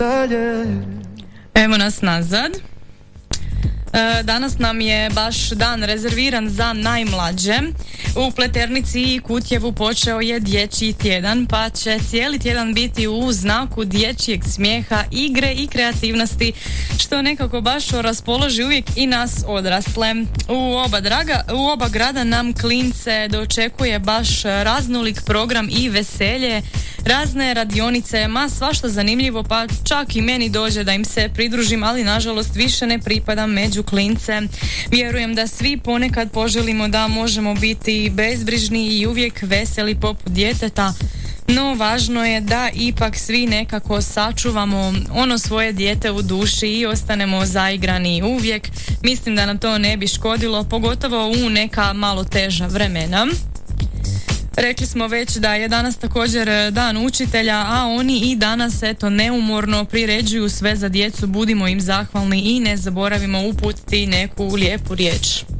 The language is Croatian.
Evo nas nazad. Danas nam je baš dan rezerviran za najmlađe. U Pleternici i Kutjevu počeo je dječji tjedan, pa će cijeli tjedan biti u znaku dječjeg smijeha, igre i kreativnosti, što nekako baš raspoloži uvijek i nas odrasle. U oba grada nam klince dočekuje baš raznolik program i veselje, razne radionice, svašta zanimljivo, pa čak i meni dođe da im se pridružim, ali nažalost više ne pripadam među klince. Vjerujem da svi ponekad poželimo da možemo biti bezbrižni i uvijek veseli poput djeteta, no važno je da ipak svi nekako sačuvamo ono svoje dijete u duši i ostanemo zaigrani uvijek. Mislim da nam to ne bi škodilo, pogotovo u neka malo teža vremena. Rekli smo već da je danas također dan učitelja, a oni i danas neumorno priređuju sve za djecu. Budimo im zahvalni i ne zaboravimo uputiti neku lijepu riječ.